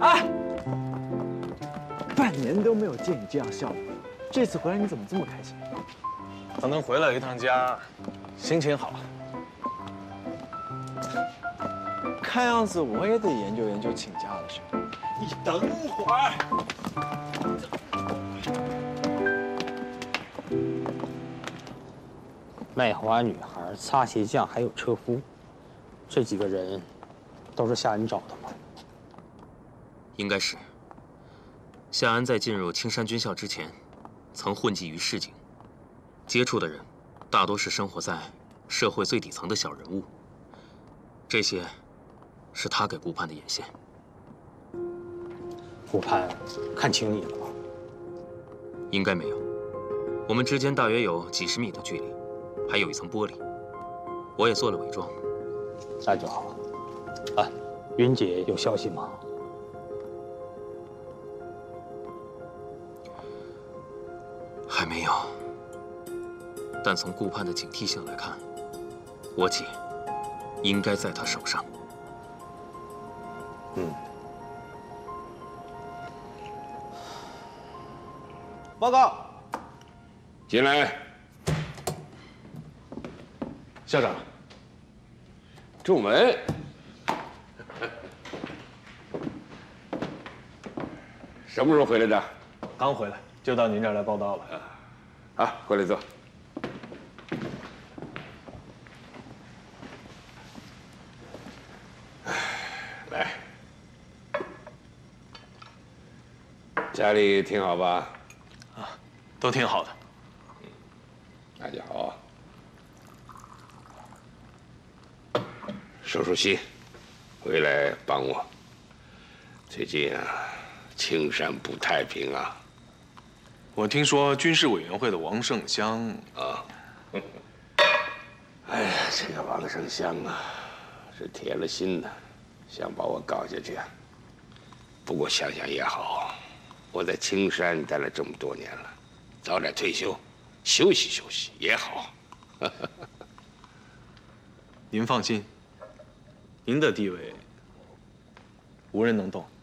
哎，半年都没有见你这样笑过，这次回来你怎么这么开心？ 可能回来一趟家，心情好。 看样子我也得研究研究请假的事。 你等会儿。 卖花女孩、擦鞋匠还有车夫，这几个人都是夏恩找的吗？ 应该是。夏安在进入青山军校之前，曾混迹于市井，接触的人大多是生活在社会最底层的小人物。这些是他给顾盼的眼线。 顾盼看清你了吗？ 应该没有，我们之间大约有几十米的距离，还有一层玻璃。我也做了伪装。 那就好。啊，云姐有消息吗？ 还没有。但从顾盼的警惕性来看，我姐应该在他手上。 报告， 进来。 校长， 仲文，什么时候回来的？ 刚回来就到您这儿来报道了。 啊，过来坐。来，家里挺好吧？ 都挺好的。 那就好。收收心，回来帮我。最近啊，青山不太平啊。 我听说军事委员会的王胜香啊，哎呀，这个王胜香啊，是铁了心的，想把我搞下去。不过想想也好，我在青山待了这么多年了，早点退休，休息休息也好。 您放心，您的地位无人能动。